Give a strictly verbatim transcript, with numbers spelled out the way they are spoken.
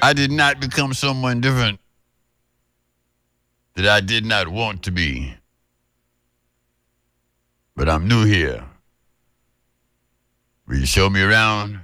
I did not become someone different that I did not want to be. But I'm new here. Will you show me around?